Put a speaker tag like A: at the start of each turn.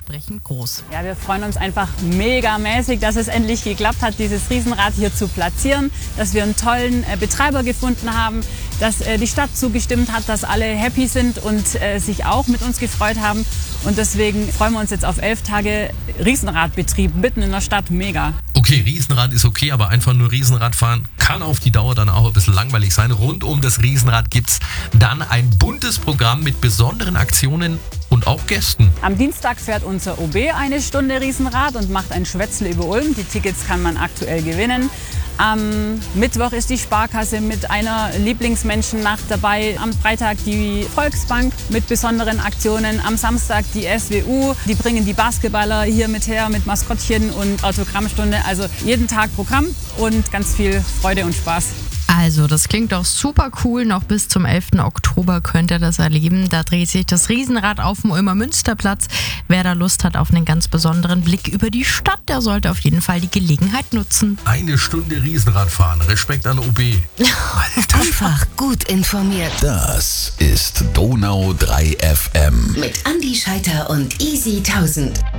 A: dementsprechend groß.
B: Ja, wir freuen uns einfach megamäßig, dass es endlich geklappt hat, dieses Riesenrad hier zu platzieren, dass wir einen tollen Betreiber gefunden haben, dass die Stadt zugestimmt hat, dass alle happy sind und sich auch mit uns gefreut haben. Und deswegen freuen wir uns jetzt auf 11 Tage Riesenradbetrieb mitten in der Stadt. Mega.
C: Okay, Riesenrad ist okay, aber einfach nur Riesenrad fahren kann auf die Dauer dann auch ein bisschen langweilig sein. Rund um das Riesenrad gibt's dann ein buntes Programm mit besonderen Aktionen und auch Gästen.
B: Am Dienstag fährt unser OB eine Stunde Riesenrad und macht ein Schwätzle über Ulm. Die Tickets kann man aktuell gewinnen. Am Mittwoch ist die Sparkasse mit einer Lieblingsmenschennacht dabei. Am Freitag die Volksbank mit besonderen Aktionen. Am Samstag die SWU. Die bringen die Basketballer hier mit her mit Maskottchen und Autogrammstunde. Also jeden Tag Programm und ganz viel Freude und Spaß.
A: Also, das klingt doch super cool. Noch bis zum 11. Oktober könnt ihr das erleben. Da dreht sich das Riesenrad auf dem Ulmer Münsterplatz. Wer da Lust hat auf einen ganz besonderen Blick über die Stadt, der sollte auf jeden Fall die Gelegenheit nutzen.
C: Eine Stunde Riesenrad fahren. Respekt an OB.
D: Einfach gut informiert.
E: Das ist Donau 3 FM.
D: Mit Andi Scheiter und Easy 1000.